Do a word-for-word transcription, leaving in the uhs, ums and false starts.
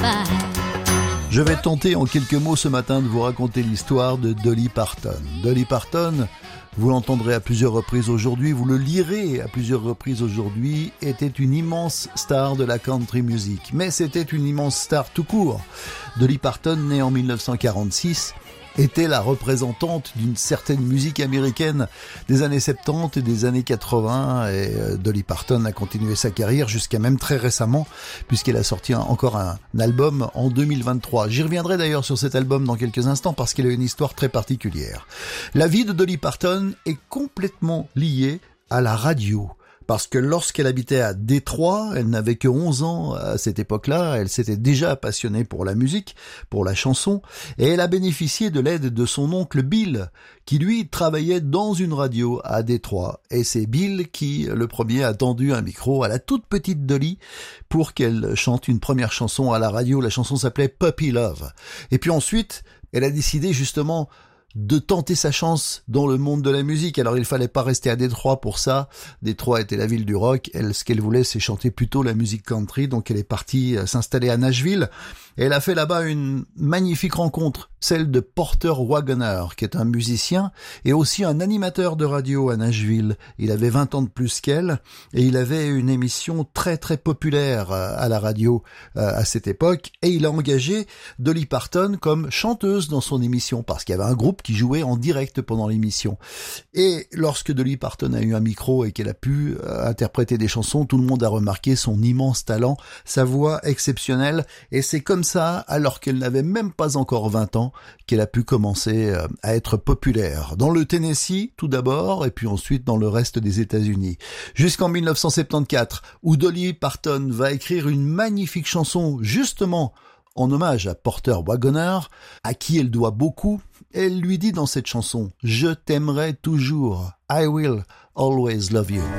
Je vais tenter en quelques mots ce matin de vous raconter l'histoire de Dolly Parton. Dolly Parton, vous l'entendrez à plusieurs reprises aujourd'hui, vous le lirez à plusieurs reprises aujourd'hui, était une immense star de la country music. Mais c'était une immense star tout court. Dolly Parton, née en dix-neuf cent quarante-six, était la représentante d'une certaine musique américaine des années soixante-dix et des années quatre-vingts, et Dolly Parton a continué sa carrière jusqu'à même très récemment, puisqu'elle a sorti un, encore un, un album en deux mille vingt-trois. J'y reviendrai d'ailleurs sur cet album dans quelques instants parce qu'il a une histoire très particulière. La vie de Dolly Parton est complètement liée à la radio. Parce que lorsqu'elle habitait à Détroit, elle n'avait que onze ans à cette époque-là, elle s'était déjà passionnée pour la musique, pour la chanson, et elle a bénéficié de l'aide de son oncle Bill, qui lui travaillait dans une radio à Détroit. Et c'est Bill qui, le premier, a tendu un micro à la toute petite Dolly pour qu'elle chante une première chanson à la radio. La chanson s'appelait Puppy Love. Et puis ensuite, elle a décidé justement de tenter sa chance dans le monde de la musique. Alors il fallait pas rester à Détroit pour ça. Détroit était la ville du rock. Elle, ce qu'elle voulait, c'est chanter plutôt la musique country. Donc elle est partie s'installer à Nashville. Et elle a fait là-bas une magnifique rencontre, celle de Porter Wagoner, qui est un musicien et aussi un animateur de radio à Nashville. Il avait vingt ans de plus qu'elle et il avait une émission très très populaire à la radio à cette époque. Et il a engagé Dolly Parton comme chanteuse dans son émission parce qu'il y avait un groupe qui jouait en direct pendant l'émission. Et lorsque Dolly Parton a eu un micro et qu'elle a pu euh, interpréter des chansons, tout le monde a remarqué son immense talent, sa voix exceptionnelle, et c'est comme ça, alors qu'elle n'avait même pas encore vingt ans, qu'elle a pu commencer euh, à être populaire. Dans le Tennessee, tout d'abord, et puis ensuite dans le reste des États-Unis. Jusqu'en dix-neuf cent soixante-quatorze, où Dolly Parton va écrire une magnifique chanson, justement, en hommage à Porter Wagoner, à qui elle doit beaucoup. Elle lui dit dans cette chanson « Je t'aimerai toujours, I will always love you ».